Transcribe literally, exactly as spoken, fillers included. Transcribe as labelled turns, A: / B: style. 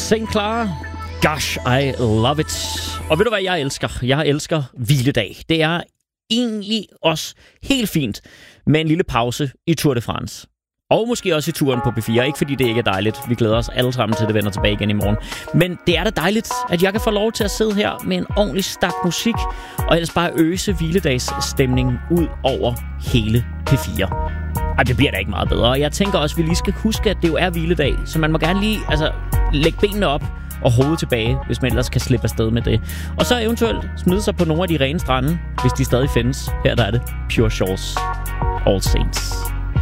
A: Saint Clara. Gosh, I love it. Og ved du hvad jeg elsker? Jeg elsker hviledag. Det er egentlig også helt fint med en lille pause i Tour de France. Og måske også i turen på P fire. Ikke fordi det ikke er dejligt. Vi glæder os alle sammen til, at det vender tilbage igen i morgen. Men det er da dejligt, at jeg kan få lov til at sidde her med en ordentlig stak musik, og ellers bare øse hviledagsstemningen ud over hele P fire. Ej, det bliver da ikke meget bedre. Og jeg tænker også, at vi lige skal huske, at det jo er hviledag. Så man må gerne lige altså, lægge benene op og hovedet tilbage, hvis man ellers kan slippe afsted med det. Og så eventuelt smide sig på nogle af de rene strande, hvis de stadig findes. Her der er det Pure Shores. All Saints.